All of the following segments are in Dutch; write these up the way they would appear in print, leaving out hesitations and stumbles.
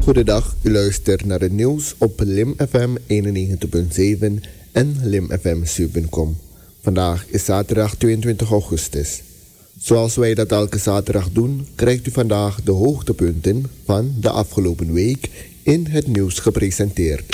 Goedendag, u luistert naar het nieuws op Lim FM 91.7 en Lim FM 7.com. Vandaag is zaterdag 22 augustus. Zoals wij dat elke zaterdag doen, krijgt u vandaag de hoogtepunten van de afgelopen week in het nieuws gepresenteerd.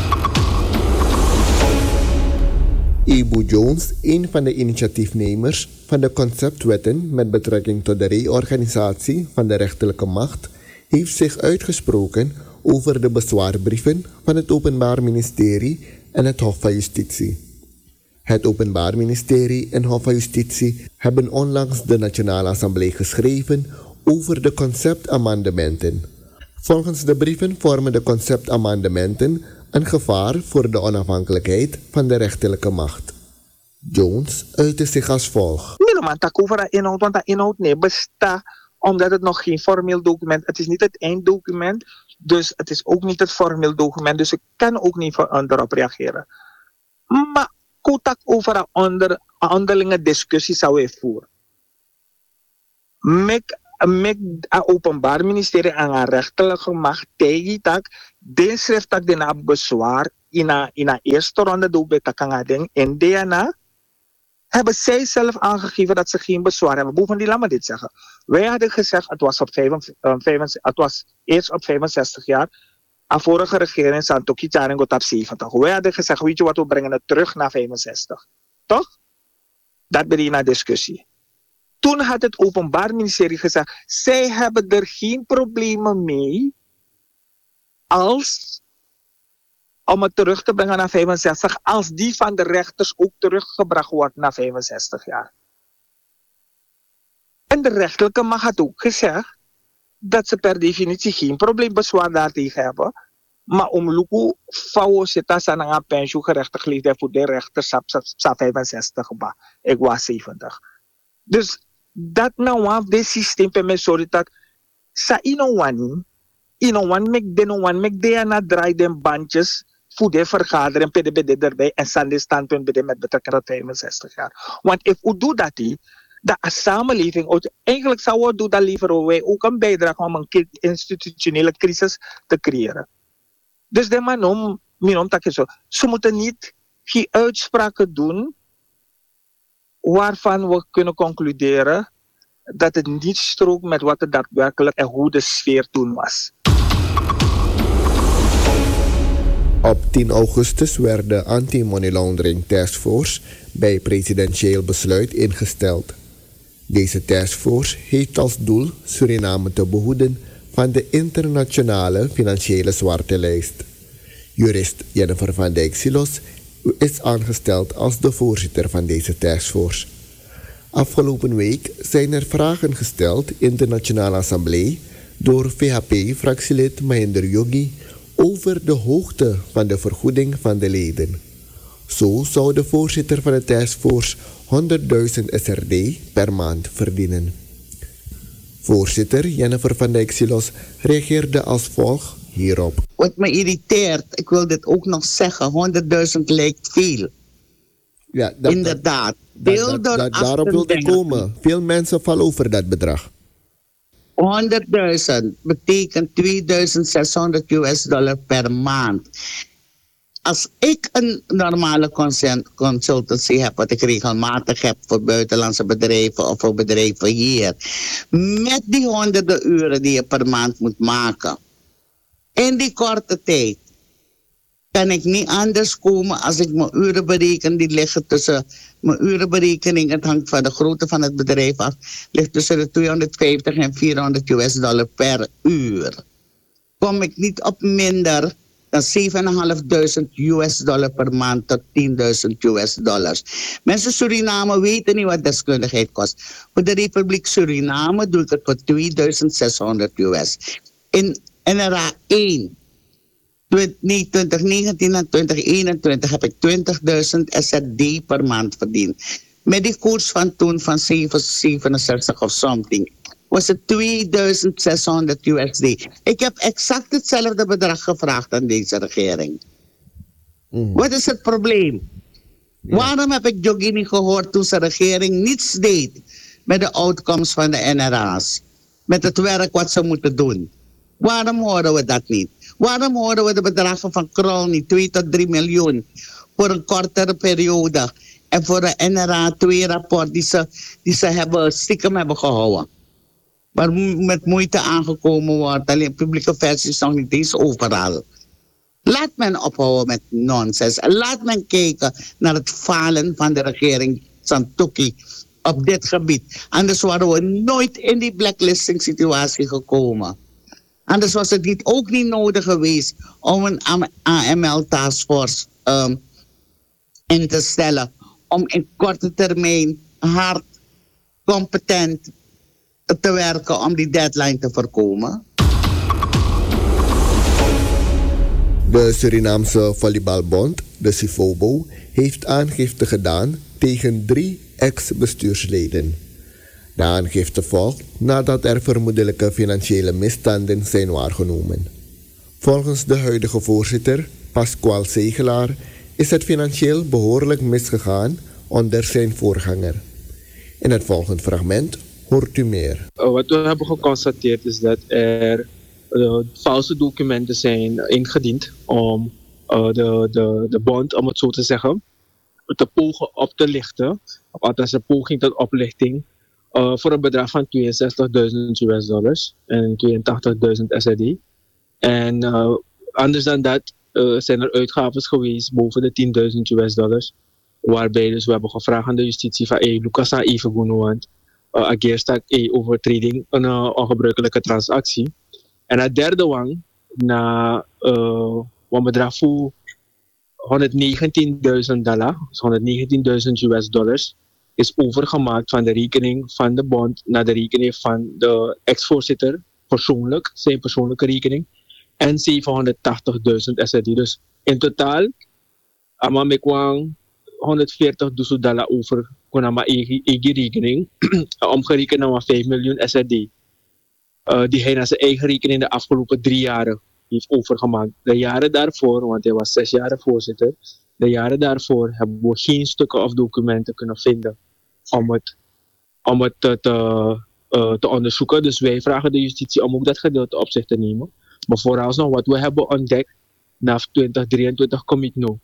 Ibu Jones, een van de initiatiefnemers van de conceptwetten met betrekking tot de reorganisatie van de rechterlijke macht, heeft zich uitgesproken over de bezwaarbrieven van het Openbaar Ministerie en het Hof van Justitie. Het Openbaar Ministerie en Hof van Justitie hebben onlangs de Nationale Assemblée geschreven over de conceptamendementen. Volgens de brieven vormen de conceptamendementen een gevaar voor de onafhankelijkheid van de rechterlijke macht. Jones uitte zich als volgt. Niemand tak over dat inhoud, want dat inhoud niet bestaat, omdat het nog geen formeel document is. Het is niet het einddocument, dus het is ook niet het formeel document, dus ik kan ook niet erop reageren. Maar kotak over een onderlinge discussie zou je voeren. Met het Openbaar Ministerie en de rechterlijke macht tegen dat, dit schrijft dat de bezwaar in de eerste ronde doe bij Takangading en daarna hebben zij zelf aangegeven dat ze geen bezwaar hebben. Bovendien, laat me dit zeggen. Wij hadden gezegd, het was eerst op 65 jaar. De vorige regering, Santoki Charing, op 70. Wij hadden gezegd, weet je wat, we brengen het terug naar 65. Toch? Dat ben je naar discussie. Toen had het Openbaar Ministerie gezegd, zij hebben er geen problemen mee om het terug te brengen naar 65, als die van de rechters ook teruggebracht wordt naar 65 jaar. En de rechterlijke macht had ook gezegd dat ze per definitie geen probleembezwaar daartegen hebben, maar om Luku Fawosita Sananga pensioen gerechtigd leeftijd voor de rechters 65 ba. Ik was 70. Dus dat nou af dit systeem per mij sorry dat sa inowan mek de na draai den bandjes voor de vergadering PDBD erbij en Sandy standpunt bij de met betrekking tot 65 jaar. Want if u doet dat die, de samenleving, eigenlijk zou we doen dat liever wij ook een bijdrage om een institutionele crisis te creëren. Dus de manom tak zo. Ze moeten niet geen uitspraken doen waarvan we kunnen concluderen dat het niet strookt met wat er daadwerkelijk en hoe de sfeer toen was. Op 10 augustus werd de Anti-Money Laundering Taskforce bij presidentieel besluit ingesteld. Deze taskforce heeft als doel Suriname te behoeden van de internationale financiële zwarte lijst. Jurist Jennifer van Dijk Silos is aangesteld als de voorzitter van deze taskforce. Afgelopen week zijn er vragen gesteld in de Nationale Assemblée door VHP-fractielid Mahinder Yogi over de hoogte van de vergoeding van de leden. Zo zou de voorzitter van de taskforce 100.000 SRD per maand verdienen. Voorzitter Jennifer van Dijk Silos reageerde als volgt hierop. Wat me irriteert, ik wil dit ook nog zeggen, 100.000 lijkt veel. Ja, inderdaad. Daarop wil ik komen. Veel mensen vallen over dat bedrag. 100.000 betekent $2.600 per maand. Als ik een normale consultancy heb, wat ik regelmatig heb voor buitenlandse bedrijven of voor bedrijven hier, met die honderden uren die je per maand moet maken, in die korte tijd, kan ik niet anders komen als ik mijn uren bereken. Die liggen tussen mijn urenberekening, het hangt van de grootte van het bedrijf af, ligt tussen de $250 en $400 per uur. Kom ik niet op minder dan $7.500 per maand tot $10.000. Mensen Suriname weten niet wat deskundigheid kost. Voor de Republiek Suriname doet het voor $2.600. In NRA 1. 2019 en 2021 heb ik 20.000 SRD per maand verdiend. Met die koers van toen van 767 of something was het $2.600. Ik heb exact hetzelfde bedrag gevraagd aan deze regering. Wat is het probleem? Ja. Waarom heb ik Jogi niet gehoord toen zijn regering niets deed met de outcomes van de NRA's? Met het werk wat ze moeten doen. Waarom horen we dat niet? Waarom horen we de bedragen van Krol niet? 2 tot 3 miljoen voor een kortere periode. En voor een NRA 2-rapport die ze stiekem hebben gehouden. Waar met moeite aangekomen wordt. Alleen publieke versie is nog niet eens overal. Laat men ophouden met nonsens. Laat men kijken naar het falen van de regering Santokki op dit gebied. Anders waren we nooit in die blacklisting situatie gekomen. Anders was het ook niet nodig geweest om een AML taskforce in te stellen. Om in korte termijn hard, competent te werken om die deadline te voorkomen. De Surinaamse Volleybalbond, de SIVOBO, heeft aangifte gedaan tegen 3 ex-bestuursleden. De aangifte volgt nadat er vermoedelijke financiële misstanden zijn waargenomen. Volgens de huidige voorzitter, Pascual Zegelaar, is het financieel behoorlijk misgegaan onder zijn voorganger. In het volgende fragment hoort u meer. Wat we hebben geconstateerd is dat er valse documenten zijn ingediend om de bond, om het zo te zeggen, te pogen op te lichten. Of althans een poging tot oplichting voor een bedrag van $62.000 en 82.000 SRD. En anders dan dat zijn er uitgaven geweest boven de $10.000. Waarbij dus we hebben gevraagd aan de justitie van Lucas even want ageerstak overtreding een ongebruikelijke transactie. En het derde wang na een bedrag voor $119.000, dus $119.000 is overgemaakt van de rekening van de bond naar de rekening van de ex-voorzitter persoonlijk, zijn persoonlijke rekening, en $780.000 SRD. Dus in totaal, amamekwang $140.000 over kunama eigen rekening, omgerekend naar $5 miljoen SRD. Die hij naar zijn eigen rekening de afgelopen 3 jaren heeft overgemaakt. De jaren daarvoor, want hij was 6 jaar voorzitter, de jaren daarvoor hebben we geen stukken of documenten kunnen vinden om het te onderzoeken. Dus wij vragen de justitie om ook dat gedeelte op zich te nemen. Maar vooralsnog wat we hebben ontdekt, na 2023 komt nu.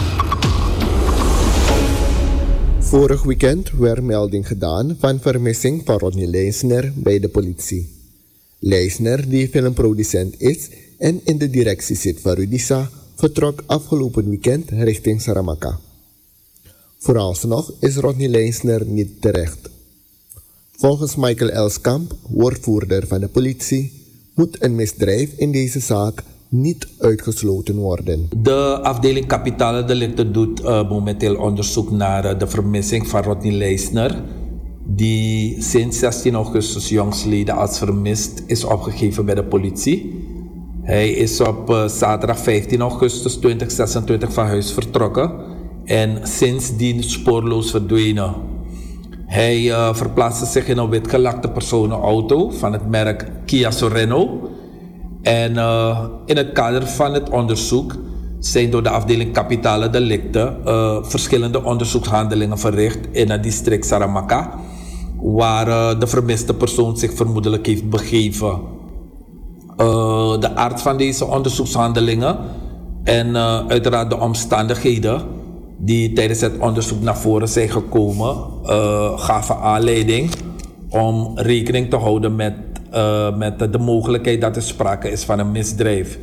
Vorig weekend werd melding gedaan van vermissing van Rodney Leisner bij de politie. Leisner, die filmproducent is en in de directie zit van Rudisa, vertrok afgelopen weekend richting Saramaka. Vooralsnog is Rodney Leisner niet terecht. Volgens Michael Elskamp, woordvoerder van de politie, moet een misdrijf in deze zaak niet uitgesloten worden. De afdeling kapitale delicten doet momenteel onderzoek naar de vermissing van Rodney Leisner, die sinds 16 augustus jongstleden als vermist is opgegeven bij de politie. Hij is op zaterdag 15 augustus 2026 van huis vertrokken en sindsdien spoorloos verdwenen. Hij verplaatste zich in een witgelakte personenauto van het merk Kia Sorento. En in het kader van het onderzoek zijn door de afdeling kapitale delicten verschillende onderzoekshandelingen verricht in het district Saramaka, waar de vermiste persoon zich vermoedelijk heeft begeven. De aard van deze onderzoekshandelingen en uiteraard de omstandigheden die tijdens het onderzoek naar voren zijn gekomen, gaven aanleiding om rekening te houden met de mogelijkheid dat er sprake is van een misdrijf.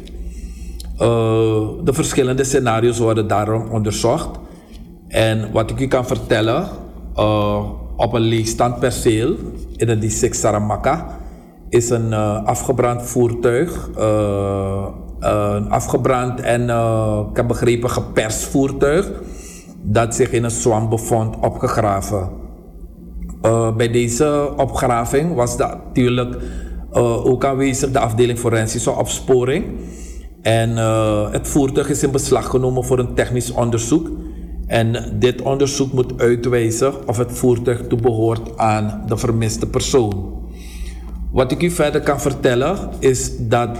De verschillende scenario's worden daarom onderzocht. En wat ik u kan vertellen, op een leegstaand perceel in het district Saramaka is een afgebrand voertuig, een afgebrand en ik heb begrepen geperst voertuig dat zich in een zwam bevond opgegraven. Bij deze opgraving was natuurlijk ook aanwezig de afdeling forensische opsporing. En het voertuig is in beslag genomen voor een technisch onderzoek. En dit onderzoek moet uitwijzen of het voertuig toebehoort aan de vermiste persoon. Wat ik u verder kan vertellen is dat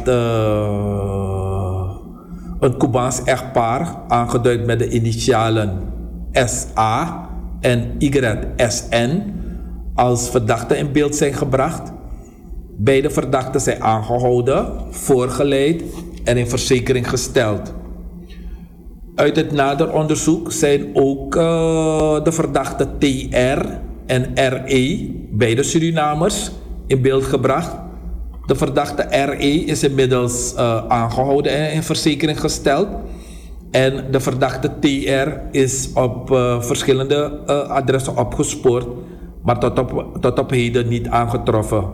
een Cubaans echtpaar, aangeduid met de initialen SA en YSN, als verdachte in beeld zijn gebracht. Beide verdachten zijn aangehouden, voorgeleid en in verzekering gesteld. Uit het nader onderzoek zijn ook de verdachten TR en RE, beide Surinamers, in beeld gebracht. De verdachte RE is inmiddels aangehouden en in verzekering gesteld. En de verdachte TR is op verschillende adressen opgespoord, maar tot op heden niet aangetroffen.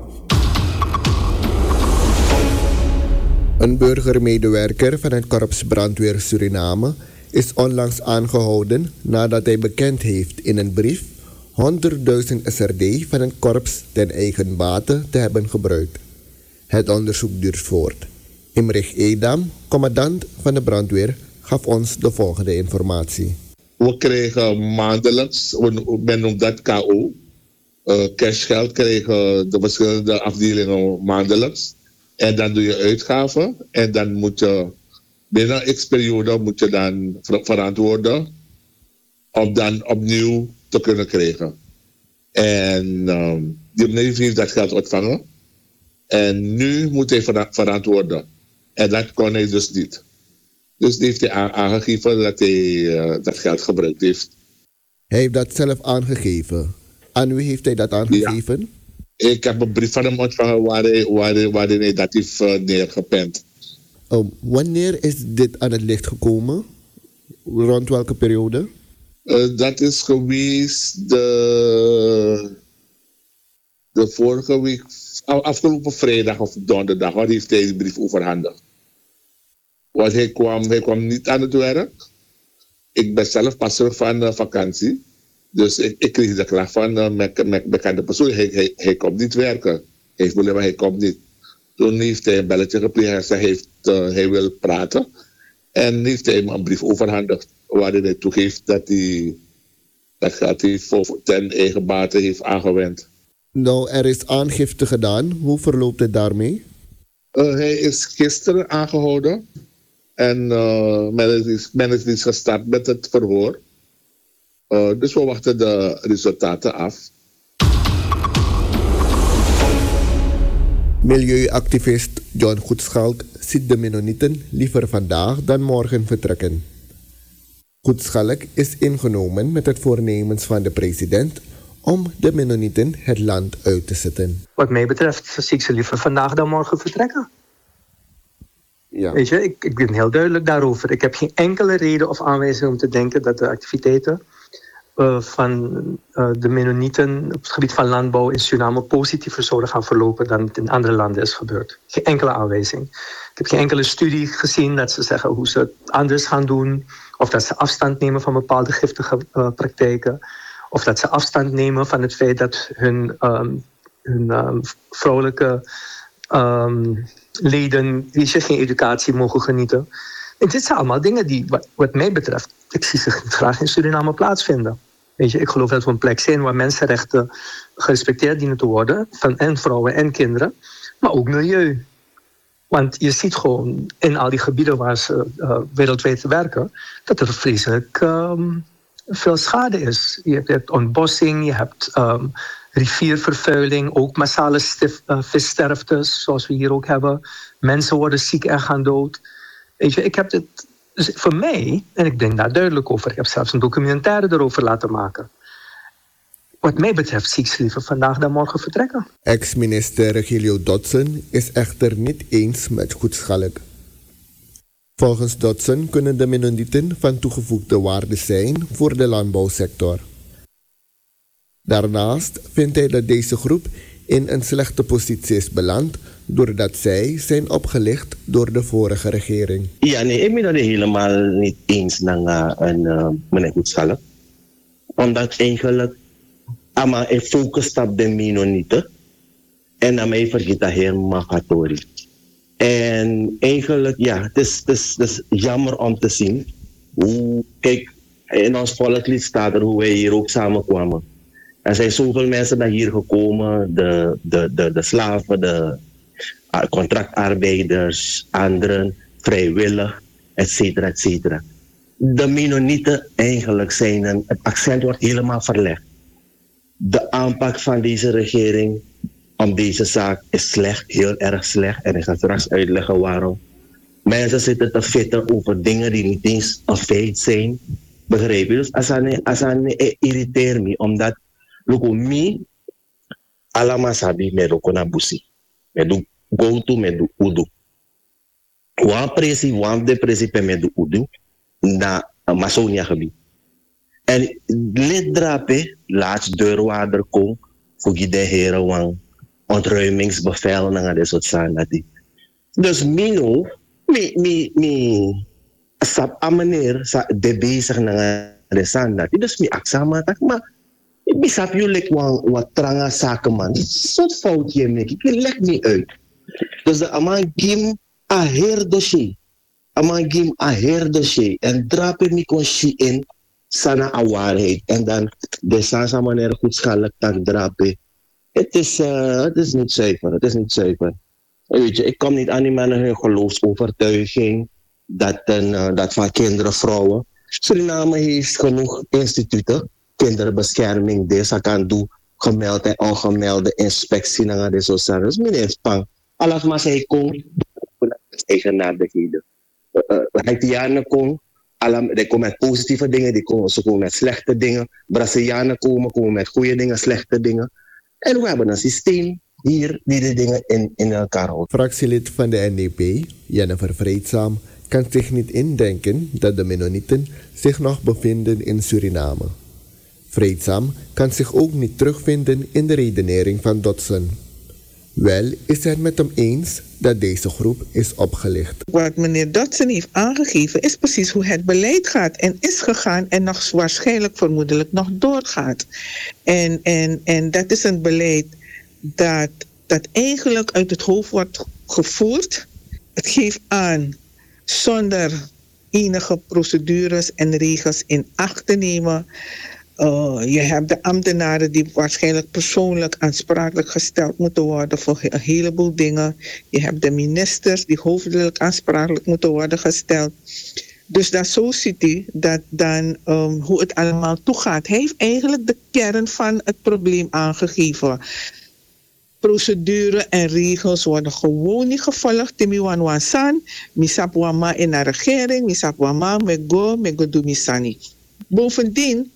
Een burgermedewerker van het Korps Brandweer Suriname is onlangs aangehouden nadat hij bekend heeft in een brief 100.000 SRD van het korps ten eigen bate te hebben gebruikt. Het onderzoek duurt voort. Imrich Edam, commandant van de brandweer, gaf ons de volgende informatie. We kregen maandelijks, men noemt dat KO, cashgeld kregen de verschillende afdelingen maandelijks. En dan doe je uitgaven en dan moet je binnen x-periode moet je dan verantwoorden om dan opnieuw te kunnen krijgen. En die meneer heeft dat geld ontvangen en nu moet hij verantwoorden. En dat kon hij dus niet. Dus die heeft hij aangegeven dat hij dat geld gebruikt heeft. Hij heeft dat zelf aangegeven. Aan wie heeft hij dat aangegeven? Ja. Ik heb een brief van hem ontvangen waarin hij dat heeft neergepend. Wanneer is dit aan het licht gekomen? Rond welke periode? Dat is geweest de vorige week, afgelopen vrijdag of donderdag, waar heeft hij de brief overhandigd. Want hij kwam niet aan het werk. Ik ben zelf pas terug van vakantie. Dus ik kreeg de klacht van mijn bekende persoon. Hij komt niet werken. Hij komt niet. Toen heeft hij een belletje gepleegd en zei hij wil praten. En heeft hij hem een brief overhandigd waarin hij toegeeft dat hij dat geld ten eigen bate heeft aangewend. Nou, er is aangifte gedaan. Hoe verloopt het daarmee? Hij is gisteren aangehouden. En men is dus gestart met het verhoor. Dus we wachten de resultaten af. Milieuactivist John Goedschalk ziet de Mennonieten liever vandaag dan morgen vertrekken. Goedschalk is ingenomen met het voornemens van de president om de Mennonieten het land uit te zetten. Wat mij betreft zie ik ze liever vandaag dan morgen vertrekken. Ja. Weet je, ik ben heel duidelijk daarover. Ik heb geen enkele reden of aanwijzing om te denken dat de activiteiten van de Mennonieten op het gebied van landbouw in Suriname positiever zouden gaan verlopen dan het in andere landen is gebeurd. Geen enkele aanwijzing. Ik heb geen enkele studie gezien dat ze zeggen hoe ze het anders gaan doen, of dat ze afstand nemen van bepaalde giftige praktijken, of dat ze afstand nemen van het feit dat hun vrouwelijke leden die geen educatie mogen genieten. En dit zijn allemaal dingen die, wat mij betreft, ik zie ze graag in Suriname plaatsvinden. Weet je, ik geloof dat we een plek zijn waar mensenrechten gerespecteerd dienen te worden, van en vrouwen en kinderen, maar ook milieu. Want je ziet gewoon in al die gebieden waar ze wereldwijd werken, dat er vreselijk veel schade is. Je hebt ontbossing, je hebt riviervervuiling, ook massale vissterftes, zoals we hier ook hebben. Mensen worden ziek en gaan dood. Weet je, ik heb dit dus voor mij, en ik denk daar duidelijk over, ik heb zelfs een documentaire erover laten maken. Wat mij betreft zie ik ze liever vandaag dan morgen vertrekken. Ex-minister Regilio Dodson is echter niet eens met Goedschalk. Volgens Dodson kunnen de Mennonieten van toegevoegde waarde zijn voor de landbouwsector. Daarnaast vindt hij dat deze groep in een slechte positie is beland doordat zij zijn opgelicht door de vorige regering. Ja, nee, ik ben het helemaal niet eens met meneer Goedschalk. Omdat eigenlijk allemaal een focus op de Mennonieten en dan mij vergeet dat helemaal Gatori. En eigenlijk, ja, het is jammer om te zien hoe, kijk, in ons volkslied staat er hoe wij hier ook samenkwamen. Er zijn zoveel mensen naar hier gekomen, de slaven, de contractarbeiders, anderen, vrijwillig, et cetera, et cetera. De Mennonieten eigenlijk zijn het accent wordt helemaal verlegd. De aanpak van deze regering om deze zaak is slecht, heel erg slecht. En ik ga straks uitleggen waarom. Mensen zitten te fitten over dingen die niet eens een feit zijn. Begrijp je? Dus als irriteert me, omdat loko mi alama sabi me roko na busi. Me do go to me do udu. Wan depressie pe me do udu na masonia gebied. En lid drape laatst deurwaarder kom voor de heren wang ontruimingsbevel na de soort sanati. Dus mino mi sap a meneer sa de bezig na de sanati. Dus mi aksama tak maar mi sap you like wat tranga zaken man. Soort foutje me ik leg me uit. Dus de aman gim a her dossier. Aman gim a her dossier en drape mi kon shi in sana a waarheid. En dan de sansa manier goedschalig tak drape. Het is niet zuiver. Het is niet zuiver. Weet je, ik kom niet aan die mannen hun geloofsovertuiging dat van kinderen, vrouwen. Suriname heeft genoeg instituten, kinderbescherming, deze kan doen, gemelde en ongemelde inspectie naar de sociale. Dus meneer Spang, alles maar zij komt, eigenaardigheden. Haitianen komen, die komen met positieve dingen, ze komen met slechte dingen. Brazilianen komen met goede dingen, slechte dingen. En we hebben een systeem hier die de dingen in elkaar houdt. Fractielid van de NDP, Jennifer Vreedzaam, kan zich niet indenken dat de Mennonieten zich nog bevinden in Suriname. Vreedzaam kan zich ook niet terugvinden in de redenering van Dodson. Wel is hij het met hem eens dat deze groep is opgelicht. Wat meneer Dodson heeft aangegeven is precies hoe het beleid gaat en is gegaan en nog waarschijnlijk vermoedelijk nog doorgaat. En dat is een beleid dat eigenlijk uit het hoofd wordt gevoerd. Het geeft aan zonder enige procedures en regels in acht te nemen. Je hebt de ambtenaren die waarschijnlijk persoonlijk aansprakelijk gesteld moeten worden voor een heleboel dingen. Je hebt de ministers die hoofdelijk aansprakelijk moeten worden gesteld. Dus dat zo ziet hij dat dan hoe het allemaal toegaat. Hij heeft eigenlijk de kern van het probleem aangegeven. Procedure en regels worden gewoon niet gevolgd. Timi wan wan san, misap wama in de regering, misap wama me go do misani. Bovendien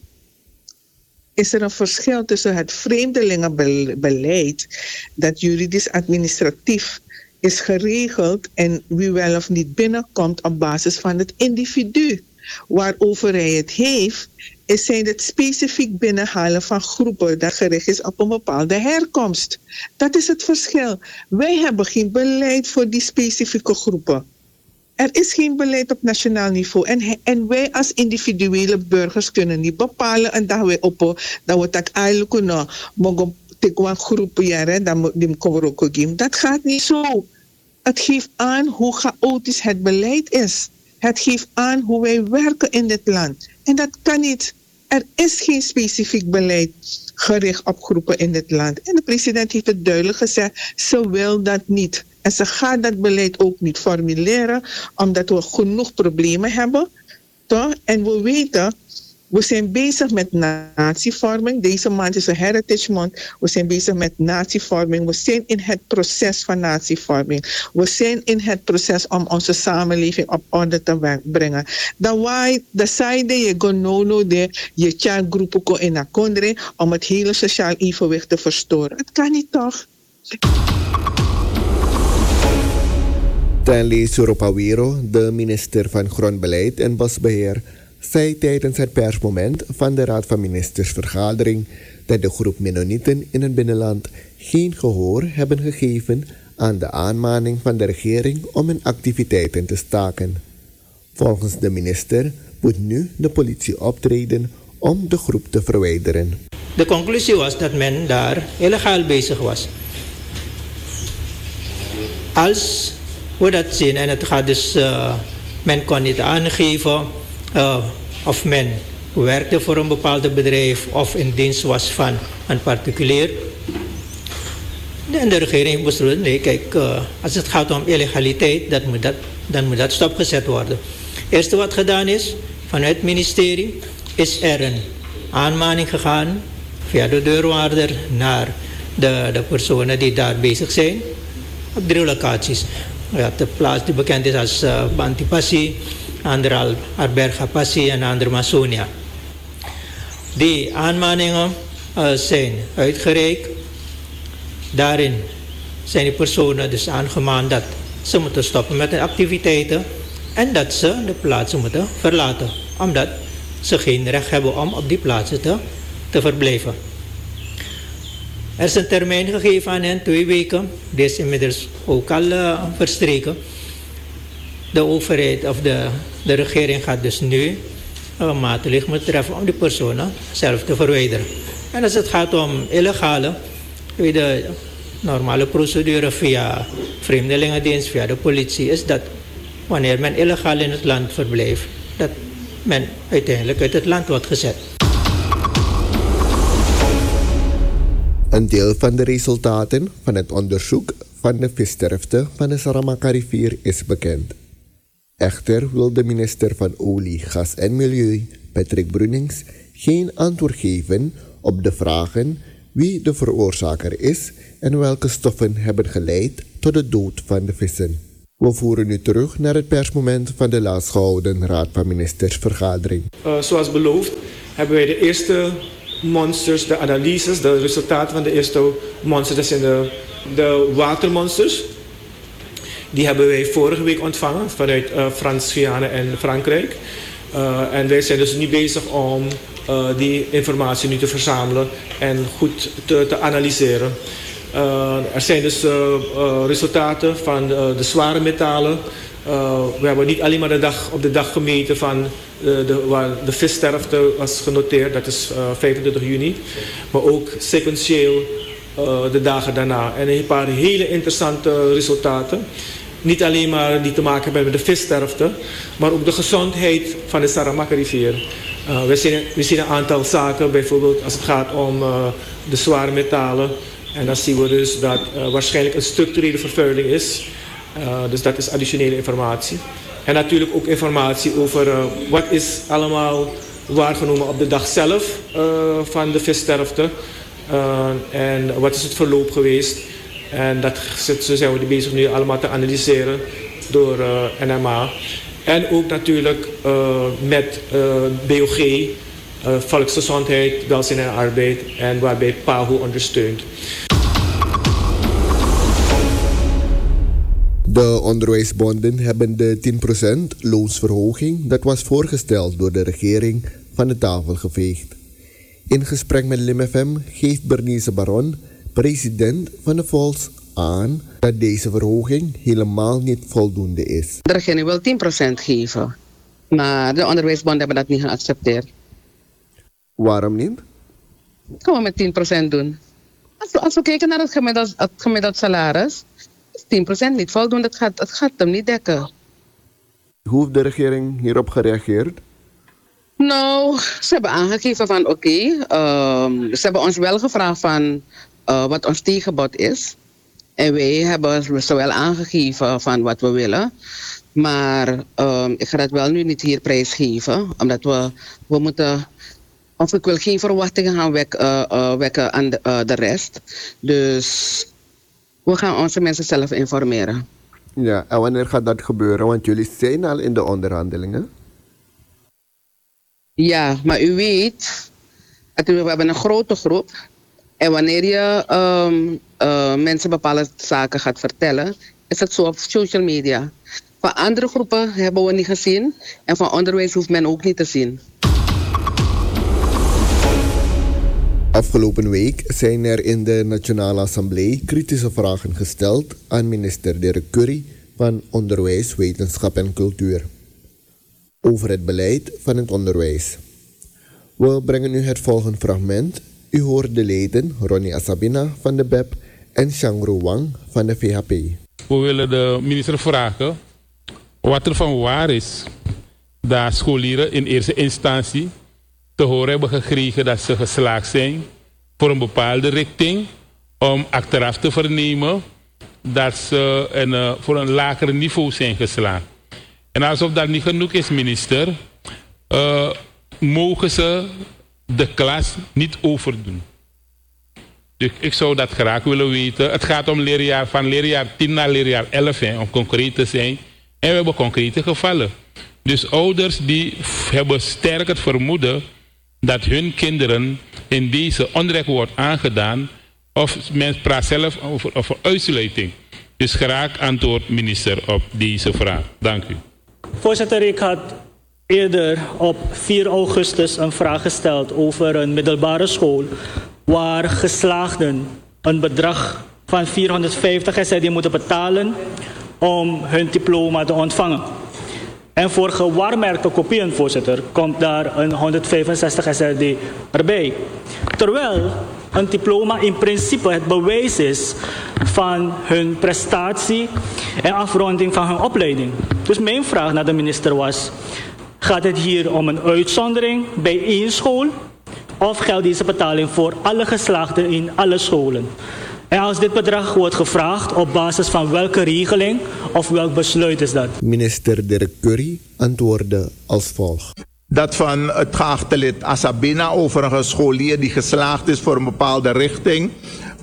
is er een verschil tussen het vreemdelingenbeleid dat juridisch-administratief is geregeld en wie wel of niet binnenkomt op basis van het individu. Waarover hij het heeft, zijn het specifiek binnenhalen van groepen dat gericht is op een bepaalde herkomst. Dat is het verschil. Wij hebben geen beleid voor die specifieke groepen. Er is geen beleid op nationaal niveau. En wij als individuele burgers kunnen niet bepalen en dat we dat eigenlijk kunnen mogen tekwan groepen jaren dan die komen. Dat gaat niet zo. Het geeft aan hoe chaotisch het beleid is. Het geeft aan hoe wij werken in dit land. En dat kan niet. Er is geen specifiek beleid gericht op groepen in dit land. En de president heeft het duidelijk gezegd, ze wil dat niet. En ze gaat dat beleid ook niet formuleren, omdat we genoeg problemen hebben. Toch? En we weten, we zijn bezig met natievorming. Deze maand is een Heritage Month. We zijn bezig met natievorming. We zijn in het proces van natievorming. We zijn in het proces om onze samenleving op orde te brengen. Dan wij de zijde je gonono de je tja groepen ko in akondre om het hele sociaal evenwicht te verstoren. Het kan niet toch? Stanley Suropawiro, de minister van Grondbeleid en Bosbeheer, zei tijdens het persmoment van de Raad van Ministersvergadering dat de groep Mennonieten in het binnenland geen gehoor hebben gegeven aan de aanmaning van de regering om hun activiteiten te staken. Volgens de minister moet nu de politie optreden om de groep te verwijderen. De conclusie was dat men daar illegaal bezig was. Als we dat zien, en het gaat dus, men kon niet aangeven of men werkte voor een bepaald bedrijf of in dienst was van een particulier. En de regering heeft besloten, nee kijk, als het gaat om illegaliteit, dan moet dat stopgezet worden. Het eerste wat gedaan is, vanuit het ministerie, is er een aanmaning gegaan via de deurwaarder naar de personen die daar bezig zijn op 3 locaties. Ja, de plaats die bekend is als Bantipassi, andere Alberga Passi en andere Masonia. Die aanmaningen zijn uitgereikt. Daarin zijn die personen dus aangemaand dat ze moeten stoppen met hun activiteiten en dat ze de plaatsen moeten verlaten, omdat ze geen recht hebben om op die plaatsen te verblijven. Er is een termijn gegeven aan hen, 2 weken. Dit is inmiddels ook al verstreken. De overheid of de regering gaat dus nu maatregelen treffen om die personen zelf te verwijderen. En als het gaat om illegale, de normale procedure via vreemdelingendienst, via de politie, is dat wanneer men illegaal in het land verblijft, dat men uiteindelijk uit het land wordt gezet. Een deel van de resultaten van het onderzoek van de vissterfte van de Saramacca-rivier is bekend. Echter wil de minister van Olie, Gas en Milieu, Patrick Brunings, geen antwoord geven op de vragen wie de veroorzaker is en welke stoffen hebben geleid tot de dood van de vissen. We voeren nu terug naar het persmoment van de laatst gehouden Raad van Ministers vergadering. Zoals beloofd hebben wij de eerste monsters, de analyses, de resultaten van de eerste monsters, dat zijn de watermonsters. Die hebben wij vorige week ontvangen vanuit Frans-Guyana en Frankrijk. En wij zijn dus nu bezig om die informatie nu te verzamelen en goed te analyseren. Er zijn dus resultaten van de zware metalen. We hebben niet alleen maar op de dag gemeten van waar de vissterfte was genoteerd, dat is 25 juni. Maar ook sequentieel de dagen daarna. En een paar hele interessante resultaten. Niet alleen maar die te maken hebben met de vissterfte, maar ook de gezondheid van de Saramacca-rivier. We zien een aantal zaken, bijvoorbeeld als het gaat om de zware metalen. En dan zien we dus dat waarschijnlijk een structurele vervuiling is. Dus dat is additionele informatie. En natuurlijk ook informatie over wat is allemaal waargenomen op de dag zelf van de vissterfte. En wat is het verloop geweest. En dat zijn we bezig nu allemaal te analyseren door NMA. En ook natuurlijk met BOG, Volksgezondheid, Welzijn en Arbeid, en waarbij PAHO ondersteunt. De onderwijsbonden hebben de 10% loonsverhoging dat was voorgesteld door de regering van de tafel geveegd. In gesprek met LimFM geeft Bernice Baron, president van de Vols, aan dat deze verhoging helemaal niet voldoende is. De regering wil 10% geven, maar de onderwijsbonden hebben dat niet geaccepteerd. Waarom niet? Gewoon met 10% doen. Als we kijken naar het gemiddeld salaris, is 10% niet voldoende. Het gaat hem niet dekken. Hoe heeft de regering hierop gereageerd? Nou, ze hebben aangegeven van oké. Ze hebben ons wel gevraagd van wat ons tegenbod is. En wij hebben ze wel aangegeven van wat we willen. Maar ik ga dat wel nu niet hier prijsgeven. Omdat we moeten... Of ik wil geen verwachtingen gaan wekken aan de rest. Dus we gaan onze mensen zelf informeren. Ja, en wanneer gaat dat gebeuren? Want jullie zijn al in de onderhandelingen. Ja, maar u weet, we hebben een grote groep. En wanneer je mensen bepaalde zaken gaat vertellen, is het zo op social media. Van andere groepen hebben we niet gezien. En van onderwijs hoeft men ook niet te zien. Afgelopen week zijn er in de Nationale Assemblée kritische vragen gesteld aan minister Dirk Curry van Onderwijs, Wetenschap en Cultuur over het beleid van het onderwijs. We brengen u het volgende fragment. U hoort de leden Ronnie Asabina van de BEP en Shangru Wang van de VHP. We willen de minister vragen wat er van waar is dat scholieren in eerste instantie te horen hebben gekregen dat ze geslaagd zijn voor een bepaalde richting, om achteraf te vernemen dat ze voor een lager niveau zijn geslaagd. En alsof dat niet genoeg is, minister, mogen ze de klas niet overdoen. Dus ik zou dat graag willen weten. Het gaat om leerjaar van leerjaar 10 naar leerjaar 11, hè, om concreet te zijn. En we hebben concrete gevallen. Dus ouders die hebben sterk het vermoeden dat hun kinderen in deze onrecht wordt aangedaan. Of men praat zelf over uitsluiting. Dus graag antwoord, minister, op deze vraag. Dank u. Voorzitter, ik had eerder op 4 augustus een vraag gesteld over een middelbare school waar geslaagden een bedrag van 450 SRD moeten betalen om hun diploma te ontvangen. En voor gewaarmerkte kopieën, voorzitter, komt daar een 165 SRD erbij. Terwijl een diploma in principe het bewijs is van hun prestatie en afronding van hun opleiding. Dus mijn vraag naar de minister was: gaat het hier om een uitzondering bij één school of geldt deze betaling voor alle geslaagden in alle scholen? En als dit bedrag wordt gevraagd, op basis van welke regeling of welk besluit is dat? Minister Dirk Curry antwoordde als volgt. Dat van het geachte lid Asabina over een scholier die geslaagd is voor een bepaalde richting,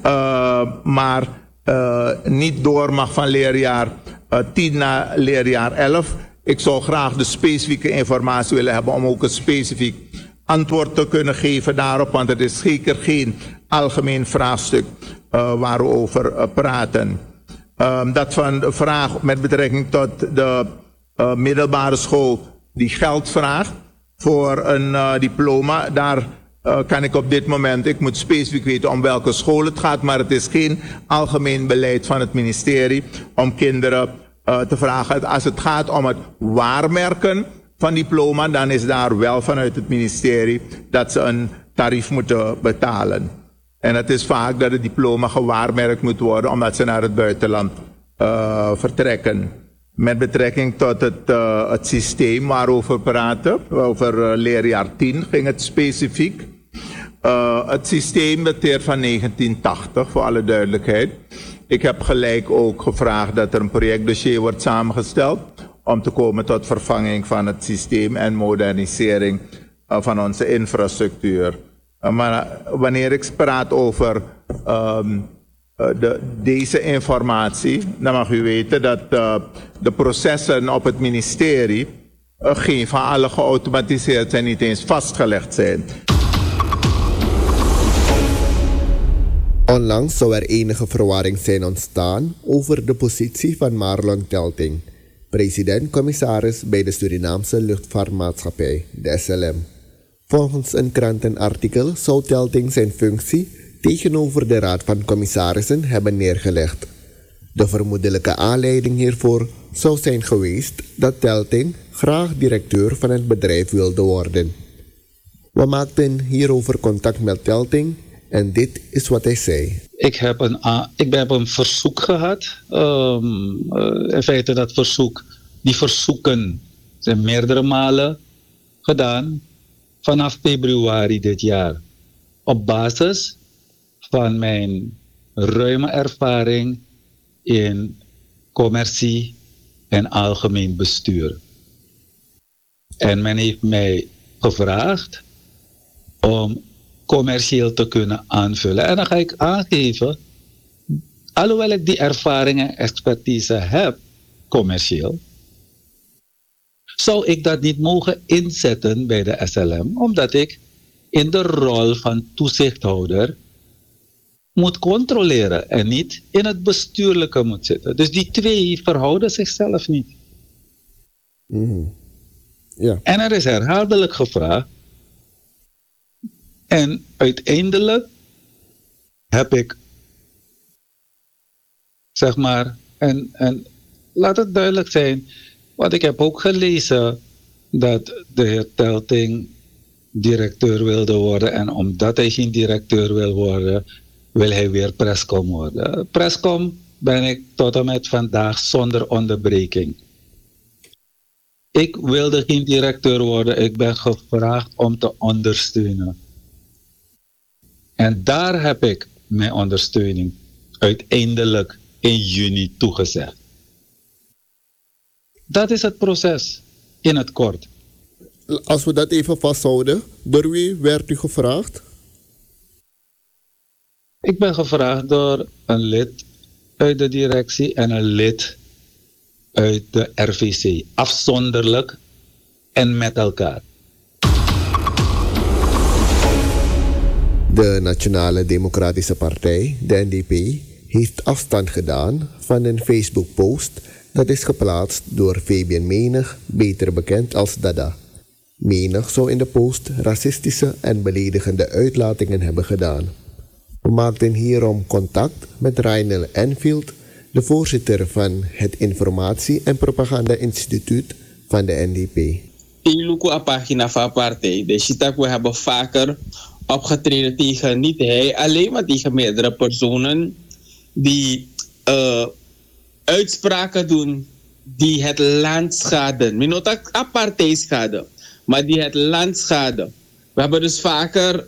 maar niet door mag van leerjaar 10 naar leerjaar 11. Ik zou graag de specifieke informatie willen hebben om ook een specifiek antwoord te kunnen geven daarop, want het is zeker geen algemeen vraagstuk waar we over praten. Dat van de vraag met betrekking tot de middelbare school die geld vraagt voor een diploma, daar kan ik op dit moment, ik moet specifiek weten om welke school het gaat, maar het is geen algemeen beleid van het ministerie om kinderen te vragen. Als het gaat om het waarmerken van diploma, dan is daar wel vanuit het ministerie dat ze een tarief moeten betalen. En het is vaak dat het diploma gewaarmerkt moet worden omdat ze naar het buitenland vertrekken. Met betrekking tot het systeem waarover we praten, over leerjaar 10 ging het specifiek. Het systeem dateert van 1980, voor alle duidelijkheid. Ik heb gelijk ook gevraagd dat er een projectdossier wordt samengesteld om te komen tot vervanging van het systeem en modernisering van onze infrastructuur. Maar wanneer ik praat over deze informatie, dan mag u weten dat de processen op het ministerie geen van alle geautomatiseerd zijn, niet eens vastgelegd zijn. Onlangs zou er enige verwarring zijn ontstaan over de positie van Marlon Telting, president-commissaris bij de Surinaamse luchtvaartmaatschappij, de SLM. Volgens een krantenartikel zou Telting zijn functie tegenover de Raad van Commissarissen hebben neergelegd. De vermoedelijke aanleiding hiervoor zou zijn geweest dat Telting graag directeur van het bedrijf wilde worden. We maakten hierover contact met Telting en dit is wat hij zei. Ik heb een verzoek gehad. In feite die verzoeken zijn meerdere malen gedaan vanaf februari dit jaar. Op basis van mijn ruime ervaring in commercie en algemeen bestuur. En men heeft mij gevraagd om commercieel te kunnen aanvullen. En dan ga ik aangeven, alhoewel ik die ervaring en expertise heb, commercieel, zou ik dat niet mogen inzetten bij de SLM, omdat ik in de rol van toezichthouder moet controleren en niet in het bestuurlijke moet zitten. Dus die twee verhouden zichzelf niet. Ja. En er is herhaaldelijk gevraagd. En uiteindelijk heb ik, zeg maar, en laat het duidelijk zijn, want ik heb ook gelezen dat de heer Telting directeur wilde worden en omdat hij geen directeur wil worden, wil hij weer Prescom worden. Prescom ben ik tot en met vandaag zonder onderbreking. Ik wilde geen directeur worden, ik ben gevraagd om te ondersteunen. En daar heb ik mijn ondersteuning uiteindelijk in juni toegezegd. Dat is het proces in het kort. Als we dat even vasthouden, door wie werd u gevraagd? Ik ben gevraagd door een lid uit de directie en een lid uit de RVC. Afzonderlijk en met elkaar. De Nationale Democratische Partij, de NDP, heeft afstand gedaan van een Facebook-post dat is geplaatst door Fabian Menig, beter bekend als Dada. Menig zou in de post racistische en beledigende uitlatingen hebben gedaan. We maakten hierom contact met Reinel Enfield, de voorzitter van het Informatie- en Propaganda-instituut van de NDP. Iluku a pagina van partij. De Shitak, we hebben vaker opgetreden tegen niet hij alleen, maar tegen meerdere personen die uitspraken doen die het land schaden. Niet apartheid schade, maar die het land schaden. We hebben dus vaker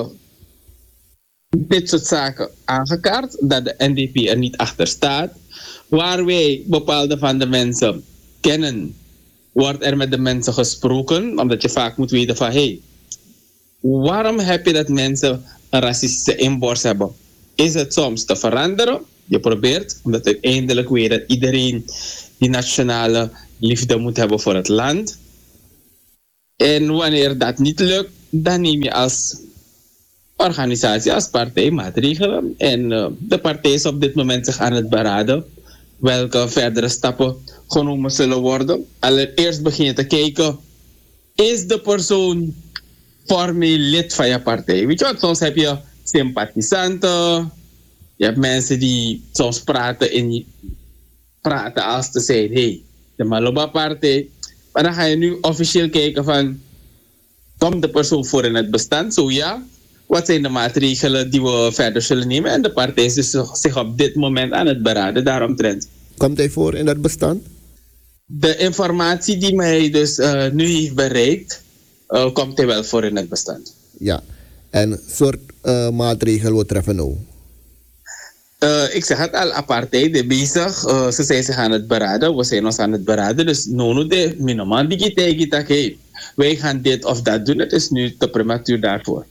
dit soort zaken aangekaart, dat de NDP er niet achter staat. Waar wij bepaalde van de mensen kennen, wordt er met de mensen gesproken, omdat je vaak moet weten van, hey, waarom heb je dat mensen een racistische inborst hebben? Is het soms te veranderen? Je probeert, omdat uiteindelijk weet dat iedereen die nationale liefde moet hebben voor het land. En wanneer dat niet lukt, dan neem je als organisatie, als partij maatregelen. En de partij is op dit moment zich aan het beraden welke verdere stappen genomen zullen worden. Allereerst begin je te kijken, is de persoon formeel lid van je partij? Weet je wat, soms heb je sympathisanten, je hebt mensen die soms praten als te zeggen, hey, de Maloba-partij. Maar dan ga je nu officieel kijken van, komt de persoon voor in het bestand? Zo ja, wat zijn de maatregelen die we verder zullen nemen? En de partij is dus zich op dit moment aan het beraden daaromtrent. Komt hij voor in het bestand? De informatie die mij dus nu heeft bereikt, komt hij wel voor in het bestand. Ja, en soort maatregelen wat treffen nou? Ik zeg het al, apartheid bezig. Ze zijn zich aan het beraden. We zijn ons aan het beraden. Dus nono de minoman die hey, wij gaan dit of dat doen. Het is nu te prematuur daarvoor.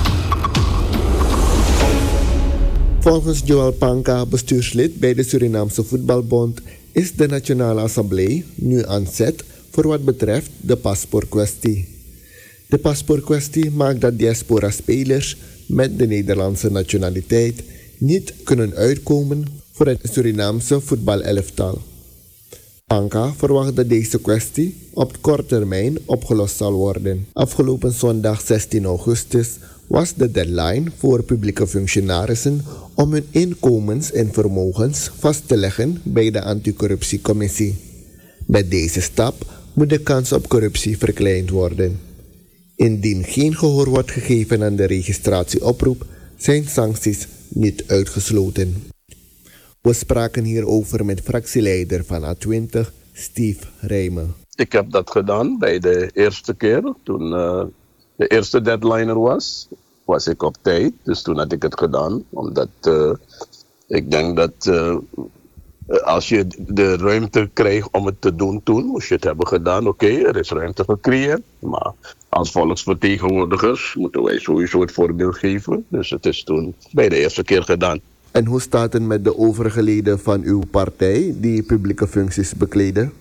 Volgens Joel Panka, bestuurslid bij de Surinaamse Voetbalbond, is de Nationale Assemblée nu aan zet voor wat betreft de paspoortkwestie. De paspoortkwestie maakt dat diaspora-spelers met de Nederlandse nationaliteit niet kunnen uitkomen voor het Surinaamse voetbalelftal. Panka verwacht dat deze kwestie op korte termijn opgelost zal worden. Afgelopen zondag 16 augustus was de deadline voor publieke functionarissen om hun inkomens en vermogens vast te leggen bij de anticorruptiecommissie. Met deze stap moet de kans op corruptie verkleind worden. Indien geen gehoor wordt gegeven aan de registratieoproep, zijn sancties niet uitgesloten. We spraken hierover met fractieleider van A20, Steve Rijmen. Ik heb dat gedaan bij de eerste keer. Toen de eerste deadline er was ik op tijd. Dus toen had ik het gedaan. Omdat ik denk dat als je de ruimte krijgt om het te doen, toen moest je het hebben gedaan. Oké, er is ruimte gecreëerd. Maar als volksvertegenwoordigers moeten wij sowieso het voorbeeld geven. Dus het is toen bij de eerste keer gedaan. En hoe staat het met de overige leden van uw partij die publieke functies bekleden?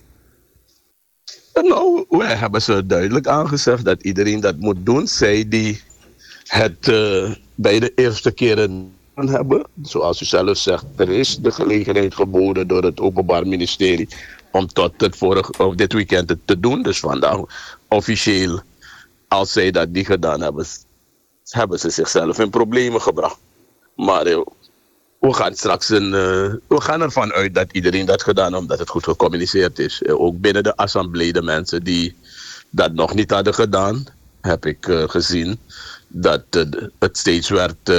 Nou, wij hebben ze duidelijk aangezegd dat iedereen dat moet doen. Zij die het bij de eerste keren hebben. Zoals u zelf zegt, er is de gelegenheid geboden door het Openbaar Ministerie om tot dit weekend het te doen. Dus vandaag officieel, als zij dat niet gedaan hebben, hebben ze zichzelf in problemen gebracht. Maar we gaan straks we gaan ervan uit dat iedereen dat gedaan heeft, omdat het goed gecommuniceerd is. Ook binnen de assemblee, de mensen die dat nog niet hadden gedaan, heb ik gezien dat het steeds werd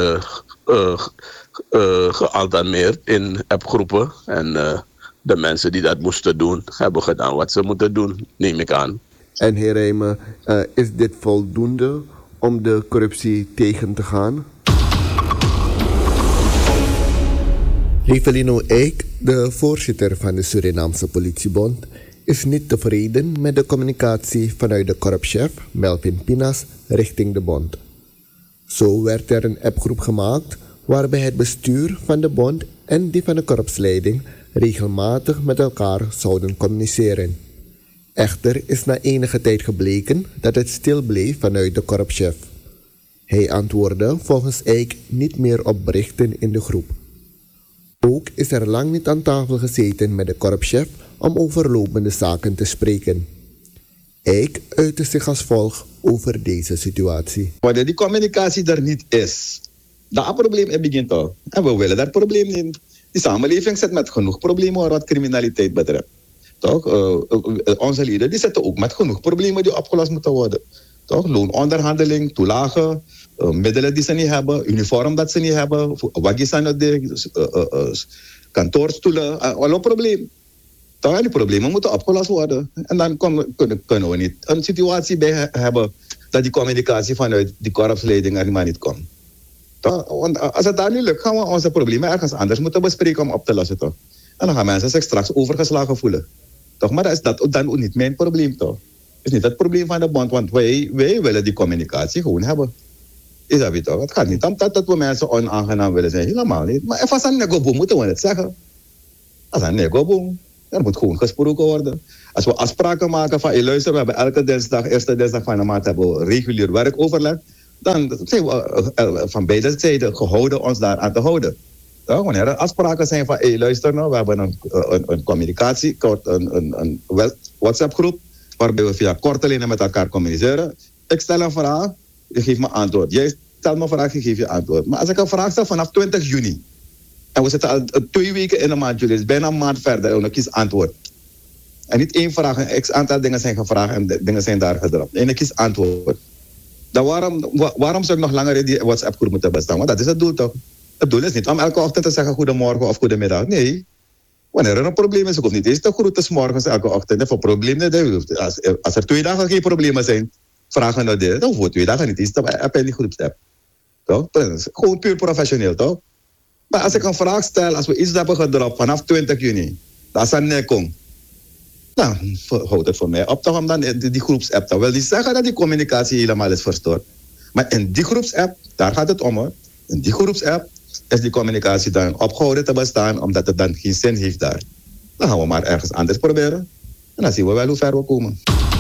gealterneerd in appgroepen. En de mensen die dat moesten doen, hebben gedaan wat ze moeten doen, neem ik aan. En heer Rijmen, is dit voldoende om de corruptie tegen te gaan? Rivelino Eijk, de voorzitter van de Surinaamse Politiebond, is niet tevreden met de communicatie vanuit de korpschef Melvin Pinas richting de bond. Zo werd er een appgroep gemaakt waarbij het bestuur van de bond en die van de korpsleiding regelmatig met elkaar zouden communiceren. Echter is na enige tijd gebleken dat het stil bleef vanuit de korpschef. Hij antwoordde volgens Eik niet meer op berichten in de groep. Ook is er lang niet aan tafel gezeten met de korpschef om over lopende zaken te spreken. Eik uitte zich als volgt over deze situatie. Wanneer die communicatie er niet is, dat probleem begint toch. En we willen dat probleem niet. Die samenleving zit met genoeg problemen wat criminaliteit betreft. Toch? Onze lieden die zitten ook met genoeg problemen die opgelost moeten worden. Toch? Loononderhandeling, toelagen, middelen die ze niet hebben, uniform dat ze niet hebben, waggies aan het ding, kantoorstoelen, alle problemen. Toch? En die problemen moeten opgelost worden. En dan kunnen we niet een situatie bij hebben dat die communicatie vanuit die korpsleiding er maar niet komt. Toch? Want als het daar niet lukt, gaan we onze problemen ergens anders moeten bespreken om op te lossen. Toch? En dan gaan mensen zich straks overgeslagen voelen. Toch? Maar dat is dan ook niet mijn probleem, toch? Het is niet het probleem van de bond, want wij willen die communicatie gewoon hebben. Is dat weer toch? Het gaat niet om dat we mensen onaangenaam willen zijn, helemaal niet. Maar als een negoboom moeten we het zeggen. Als een negoboom, er moet gewoon gesproken worden. Als we afspraken maken van, luister, we hebben elke dinsdag, eerste dinsdag van de maand, hebben we regulier werkoverleg. Dan zijn we van beide zijden gehouden ons daar aan te houden. Ja, wanneer er afspraken zijn van, luister nou, we hebben een communicatie, een WhatsApp groep, waarbij we via korte lijnen met elkaar communiceren. Ik stel een vraag, je geeft me antwoord. Jij stelt me een vraag, je geeft je antwoord. Maar als ik een vraag stel vanaf 20 juni, en we zitten al 2 weken in de maand juli, is bijna een maand verder, en ik kies antwoord. En niet één vraag, een x-aantal dingen zijn gevraagd en dingen zijn daar gedropt. En ik kies antwoord. Dan waarom zou ik nog langer in die WhatsApp groep moeten bestaan? Want dat is het doel toch? Het doel is niet om elke ochtend te zeggen goedemorgen of goedemiddag. Nee. Wanneer er een probleem is, ik hoef niet eens te groeten 's morgens elke ochtend. Voor problemen, als er 2 dagen geen problemen zijn, vragen naar dit, dan voor 2 dagen niet eens te appen in die groepsapp. Toch? Gewoon puur professioneel, toch? Maar als ik een vraag stel, als we iets hebben gedropt vanaf 20 juni, dat is een nekong. Nou, houdt het voor mij op toch om dan die groepsapp te wil niet zeggen dat die communicatie helemaal is verstoord. Maar in die groepsapp, daar gaat het om hoor. In die groepsapp is die communicatie dan opgehouden te bestaan, omdat het dan geen zin heeft daar. Dan gaan we maar ergens anders proberen. En dan zien we wel hoe ver we komen.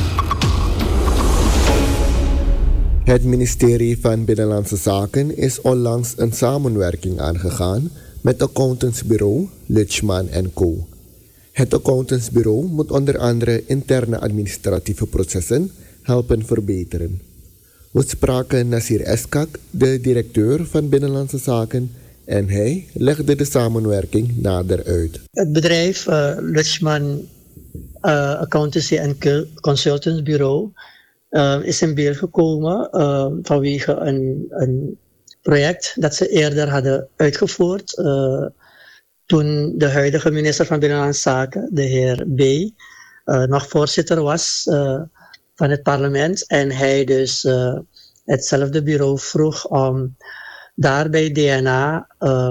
Het ministerie van Binnenlandse Zaken is onlangs een samenwerking aangegaan met accountantsbureau Lutschman & Co. Het accountantsbureau moet onder andere interne administratieve processen helpen verbeteren. We spraken Nasir Eskak, de directeur van Binnenlandse Zaken, en hij legde de samenwerking nader uit. Het bedrijf Lutschman Accountancy en Consultants Bureau is in beeld gekomen vanwege een project dat ze eerder hadden uitgevoerd toen de huidige minister van Binnenlandse Zaken, de heer B., nog voorzitter was van het parlement en hij dus hetzelfde bureau vroeg om daar bij DNA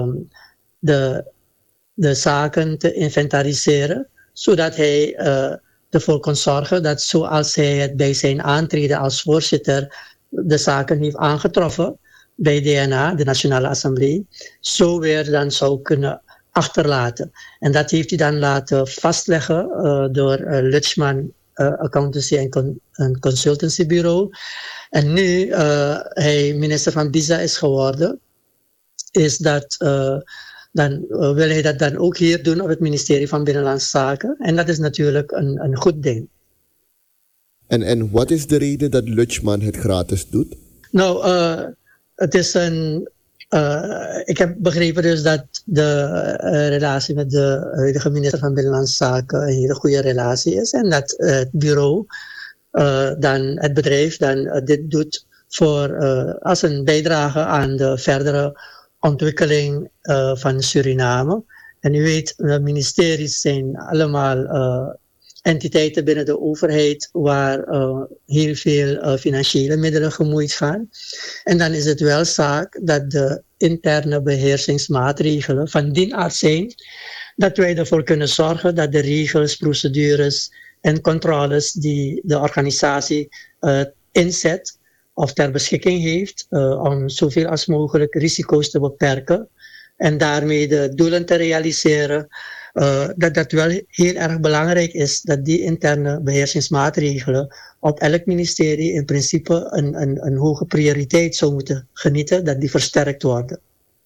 de zaken te inventariseren, zodat hij ervoor kon zorgen dat zoals hij het bij zijn aantreden als voorzitter de zaken heeft aangetroffen bij DNA, de Nationale Assemblée, zo weer dan zou kunnen achterlaten. En dat heeft hij dan laten vastleggen door Lutschman Accountancy en Consultancy Bureau. En nu hij minister van BISA is geworden, is dat, dan wil hij dat dan ook hier doen op het ministerie van Binnenlandse Zaken. En dat is natuurlijk een goed ding. En wat is de reden dat Lutschman het gratis doet? Nou, het is ik heb begrepen dus dat de relatie met de huidige minister van Binnenlandse Zaken een hele goede relatie is. En dat het bureau, het bedrijf, dit doet als een bijdrage aan de verdere ontwikkeling van Suriname. En u weet, de ministeries zijn allemaal entiteiten binnen de overheid waar heel veel financiële middelen gemoeid gaan. En dan is het wel zaak dat de interne beheersingsmaatregelen van die aard zijn dat wij ervoor kunnen zorgen dat de regels, procedures en controles die de organisatie inzet, of ter beschikking heeft om zoveel als mogelijk risico's te beperken en daarmee de doelen te realiseren, dat wel heel erg belangrijk is dat die interne beheersingsmaatregelen op elk ministerie in principe een hoge prioriteit zou moeten genieten, dat die versterkt worden.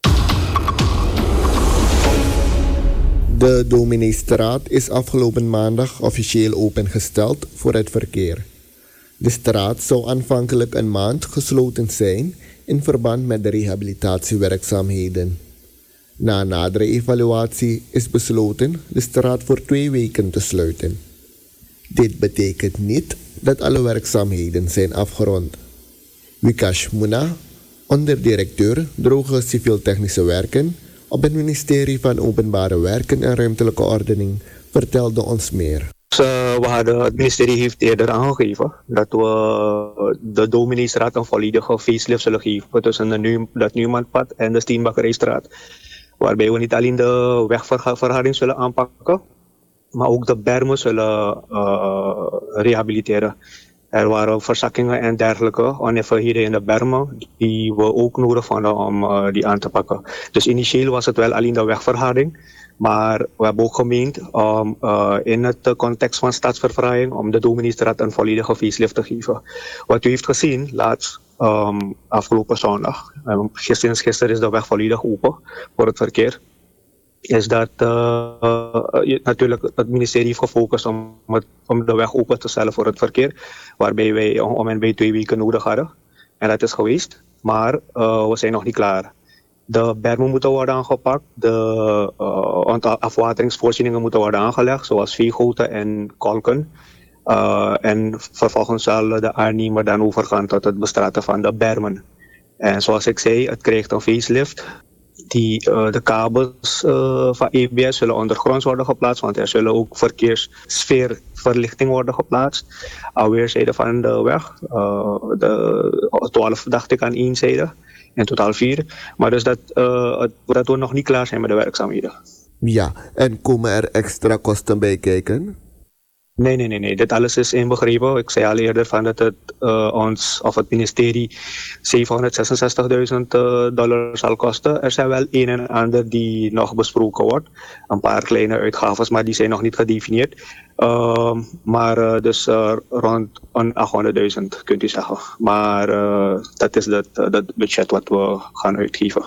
De Domineestraat is afgelopen maandag officieel opengesteld voor het verkeer. De straat zou aanvankelijk een maand gesloten zijn in verband met de rehabilitatiewerkzaamheden. Na nadere evaluatie is besloten de straat voor 2 weken te sluiten. Dit betekent niet dat alle werkzaamheden zijn afgerond. Wikash Muna, onderdirecteur Droge Civiel-Technische Werken op het ministerie van Openbare Werken en Ruimtelijke Ordening, vertelde ons meer. Het ministerie heeft eerder aangegeven dat we de Domineestraat een volledige facelift zullen geven tussen dat Nieuwmanpad en de Steenbakkerijstraat. Waarbij we niet alleen de wegverharding zullen aanpakken, maar ook de bermen zullen rehabiliteren. Er waren verzakkingen en dergelijke onevenheden in de bermen die we ook nodig vonden om die aan te pakken. Dus initieel was het wel alleen de wegverharding, maar we hebben ook gemeend om in het context van stadsverfraaiing om de Domineestraat een volledige facelift te geven. Wat u heeft gezien laatst afgelopen zondag, gisteren is de weg volledig open voor het verkeer, is dat natuurlijk het ministerie heeft gefocust om de weg open te stellen voor het verkeer, waarbij wij om en bij 2 weken nodig hadden. En dat is geweest, maar we zijn nog niet klaar. De bermen moeten worden aangepakt, de afwateringsvoorzieningen moeten worden aangelegd, zoals veegoten en kolken. En vervolgens zal de aannemer dan overgaan tot het bestraten van de bermen. En zoals ik zei, het krijgt een facelift. De kabels van EBS zullen ondergronds worden geplaatst, want er zullen ook verkeerssfeerverlichting worden geplaatst. Aan weerszijden van de weg. 12 dacht ik aan 1 zijde, in totaal 4. Maar dus dat we nog niet klaar zijn met de werkzaamheden. Ja, en komen er extra kosten bij kijken? Nee. Dit alles is inbegrepen. Ik zei al eerder van dat het het ministerie $766.000 zal kosten. Er zijn wel een en ander die nog besproken wordt. Een paar kleine uitgaven, maar die zijn nog niet gedefinieerd. Dus rond $800.000 kunt u zeggen. Maar dat is dat budget wat we gaan uitgeven.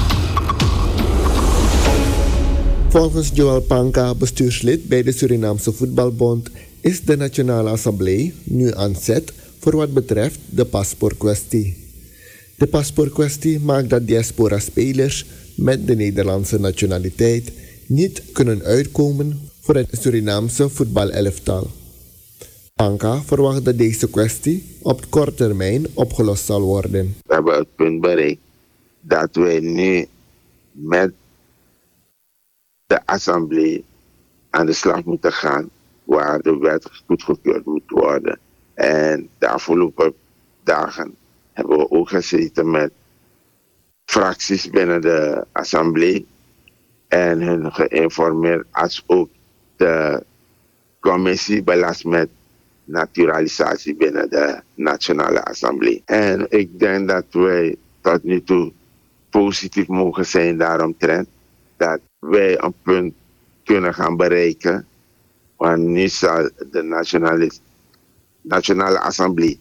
Volgens Joel Panka, bestuurslid bij de Surinaamse Voetbalbond, is de Nationale Assemblée nu aan zet voor wat betreft de paspoortkwestie. De paspoortkwestie maakt dat diaspora-spelers met de Nederlandse nationaliteit niet kunnen uitkomen voor het Surinaamse voetbalelftal. Panka verwacht dat deze kwestie op korte termijn opgelost zal worden. We hebben het punt bereikt dat wij nu met de Assemblée aan de slag moeten gaan, waar de wet goedgekeurd moet worden. En de afgelopen dagen hebben we ook gezeten met fracties binnen de Assemblée en hun geïnformeerd, als ook de commissie belast met naturalisatie binnen de Nationale Assemblée. En ik denk dat wij tot nu toe positief mogen zijn daaromtrent, dat wij een punt kunnen gaan bereiken. Want nu zal de Nationale Assemblée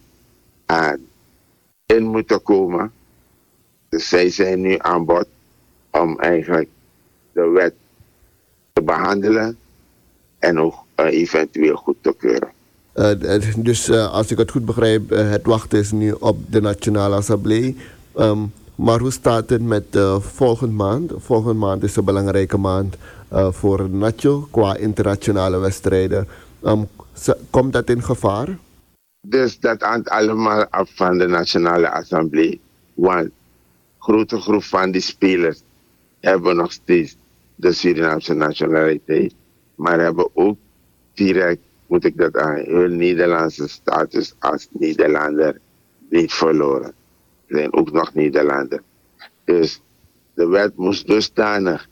in moeten komen. Dus zij zijn nu aan bod om eigenlijk de wet te behandelen en ook eventueel goed te keuren. Dus als ik het goed begrijp, het wachten is nu op de Nationale Assemblée. Maar hoe staat het met volgende maand? Volgende maand is een belangrijke maand voor Nacho qua internationale wedstrijden. Komt dat in gevaar? Dus dat hangt allemaal af van de Nationale Assemblée. Want een grote groep van die spelers hebben nog steeds de Surinaamse nationaliteit. Maar hebben ook direct, moet ik dat aan, hun Nederlandse status als Nederlander niet verloren. Ze zijn ook nog Nederlander. Dus de wet moest dusdanig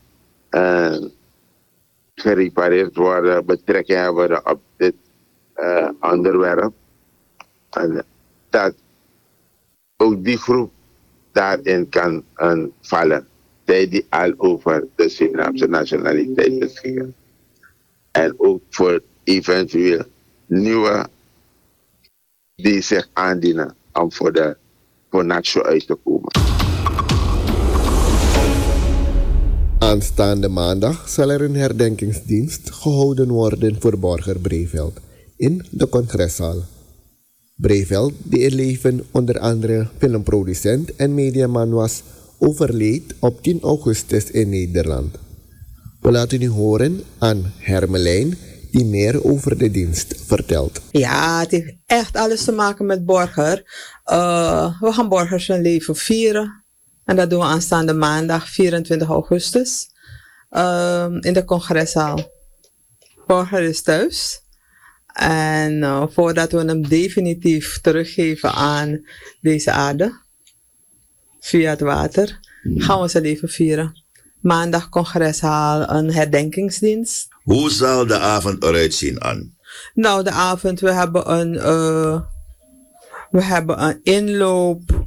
gerepareerd worden, betrekking hebben op dit onderwerp. En dat ook die groep daarin kan vallen. Zij die al over de Surinaamse nationaliteit beschikken. En ook voor eventueel nieuwe die zich aandienen om voor NACSO uit te komen. Aanstaande maandag zal er een herdenkingsdienst gehouden worden voor Borger Breveld in de congreszaal. Breveld, die in leven onder andere filmproducent en mediaman was, overleed op 10 augustus in Nederland. We laten u horen aan Hermelijn, die meer over de dienst vertelt. Ja, het heeft echt alles te maken met Borger. We gaan Borger zijn leven vieren. En dat doen we aanstaande maandag 24 augustus in de congreszaal. Borger is thuis. En voordat we hem definitief teruggeven aan deze aarde, via het water, gaan we zijn leven vieren. Maandag congreszaal, een herdenkingsdienst. Hoe zal de avond eruit zien, Ann? Nou, de avond, we hebben een inloop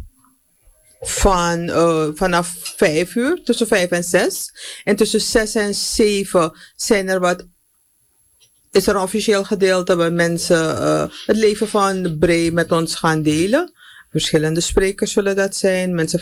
vanaf 5 uur, tussen 5 en 6. En tussen 6 en 7 is er een officieel gedeelte waar mensen het leven van Bree met ons gaan delen. Verschillende sprekers zullen dat zijn, mensen